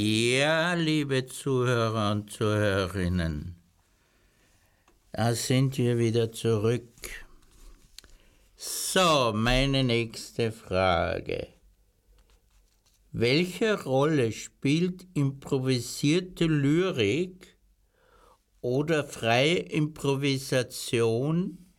Ja, liebe Zuhörer und Zuhörerinnen, da sind wir wieder zurück. So, meine nächste Frage. Welche Rolle spielt improvisierte Lyrik oder freie Improvisation